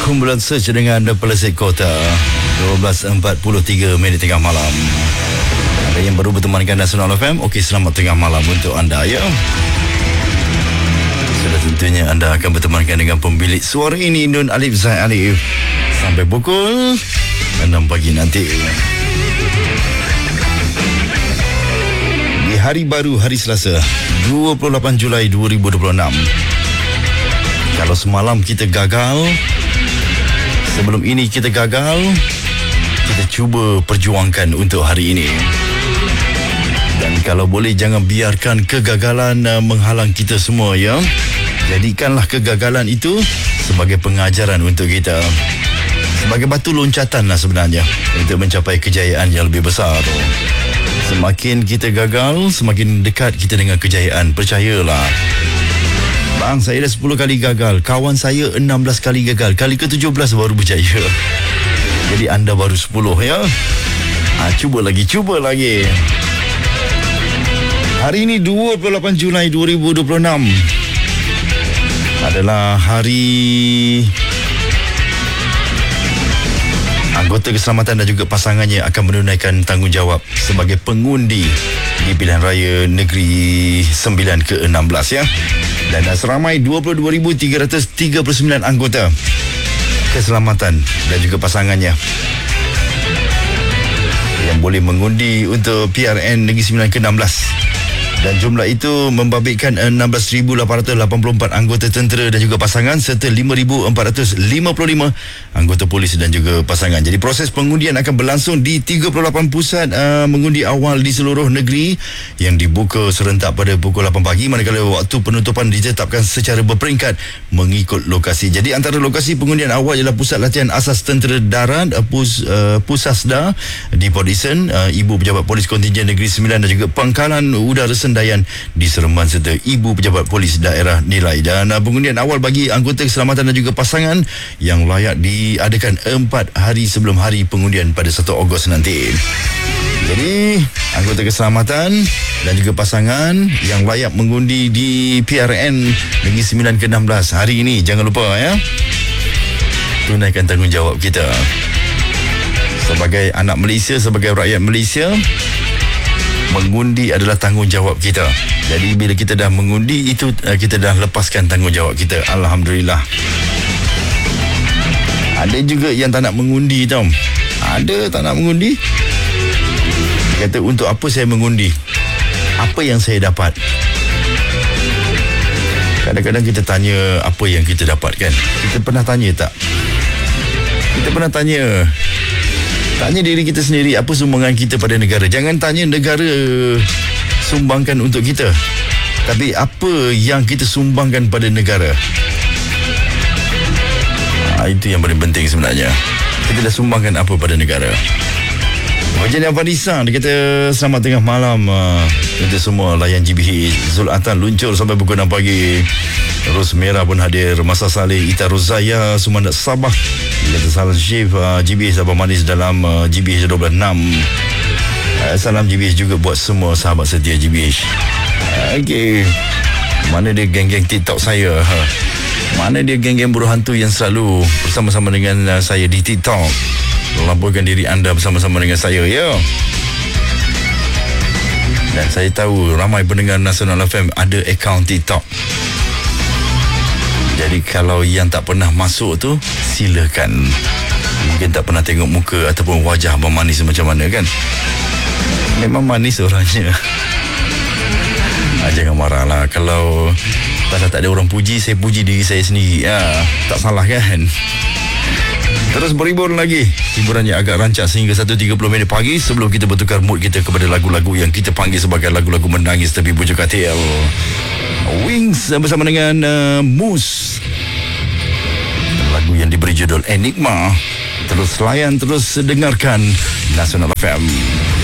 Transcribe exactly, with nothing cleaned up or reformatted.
Kumpulan Search dengan The Pelesik Kota. dua belas empat puluh tiga minit tengah malam. Ada yang baru bertemankan Nasional F M. Okey, selamat tengah malam untuk anda ya. Sudah tentunya anda akan bertemankan dengan pemilik suara ini, Nun Alif Zaid Alif, sampai pukul enam pagi nanti. Di hari baru, hari Selasa, dua puluh lapan Julai dua ribu dua puluh enam. Kalau semalam kita gagal, sebelum ini kita gagal, kita cuba perjuangkan untuk hari ini. Dan kalau boleh, jangan biarkan kegagalan uh, menghalang kita semua ya. Jadikanlah kegagalan itu sebagai pengajaran untuk kita, sebagai batu loncatan lah sebenarnya untuk mencapai kejayaan yang lebih besar. Semakin kita gagal, semakin dekat kita dengan kejayaan. Percayalah. Bang, saya dah sepuluh kali gagal. Kawan saya enam belas kali gagal. Kali ke tujuh belas baru berjaya. Jadi anda baru sepuluh ya. Ha, cuba lagi, cuba lagi. Hari ini dua puluh lapan Julai dua ribu dua puluh enam adalah hari anggota keselamatan dan juga pasangannya akan menunaikan tanggungjawab sebagai pengundi di pilihan raya negeri sembilan ke enam belas ya. Dan seramai dua puluh dua ribu tiga ratus tiga puluh sembilan anggota keselamatan dan juga pasangannya yang boleh mengundi untuk P R N negeri sembilan ke enam belas. Dan jumlah itu membabitkan enam belas ribu lapan ratus lapan puluh empat anggota tentera dan juga pasangan serta lima ribu empat ratus lima puluh lima anggota polis dan juga pasangan. Jadi proses pengundian akan berlangsung di tiga puluh lapan pusat uh, mengundi awal di seluruh negeri yang dibuka serentak pada pukul lapan pagi, manakala waktu penutupan ditetapkan secara berperingkat mengikut lokasi. Jadi antara lokasi pengundian awal ialah Pusat Latihan Asas Tentera Darat Pus, uh, Pusasda di Port Dickson, uh, Ibu Pejabat Polis Kontingen Negeri sembilan dan juga Pangkalan Udara Sendayan di Seremban serta Ibu Pejabat Polis Daerah Nilai. Dan uh, pengundian awal bagi anggota keselamatan dan juga pasangan yang layak diadakan empat hari sebelum hari pengundian pada satu Ogos nanti. Jadi anggota keselamatan dan juga pasangan yang layak mengundi di P R N Negeri sembilan ke enam belas hari ini, jangan lupa ya, tunaikan tanggungjawab kita sebagai anak Malaysia, sebagai rakyat Malaysia. Mengundi adalah tanggungjawab kita. Jadi bila kita dah mengundi itu, kita dah lepaskan tanggungjawab kita. Alhamdulillah. Ada juga yang tak nak mengundi tau. Ada tak nak mengundi. Kata, untuk apa saya mengundi? Apa yang saya dapat? Kadang-kadang kita tanya apa yang kita dapatkan. Kita pernah tanya tak? Kita pernah tanya Tanya diri kita sendiri, apa sumbangan kita pada negara. Jangan tanya negara sumbangkan untuk kita, tapi apa yang kita sumbangkan pada negara. Ha, itu yang paling penting sebenarnya. Kita dah sumbangkan apa pada negara. Wajan yang Vanessa, dia kata selamat tengah malam uh, kita semua layan G B H. Zul Atan luncur sampai pukul enam pagi. Terus Merah pun hadir. Masa Saleh, Ita Rozaya, Sumandat Sabah. Dia kata salam Syif uh, G B H Sabah Manis dalam uh, G B H dua puluh enam. uh, Salam G B H juga buat semua sahabat setia G B H. uh, Okey, mana dia geng-geng TikTok saya? ha? Mana dia geng-geng buruh hantu yang selalu bersama-sama dengan uh, saya di TikTok? Laporkan diri anda bersama-sama dengan saya ya. Dan saya tahu ramai pendengar Nasional F M ada akaun TikTok. Jadi kalau yang tak pernah masuk tu, silakan. Mungkin tak pernah tengok muka ataupun wajah abang manis macam mana kan. Memang manis orangnya. Ha, jangan marahlah. Kalau tak, tak ada orang puji, saya puji diri saya sendiri. Ya, tak salah kan. Terus berhibur lagi. Hiburannya agak rancak sehingga satu tiga puluh minit pagi sebelum kita bertukar mood kita kepada lagu-lagu yang kita panggil sebagai lagu-lagu menangis tepi bujuk katil. Wings bersama dengan uh, Mus. Lagu yang diberi judul Enigma. Terus layan, terus dengarkan Nasional F M.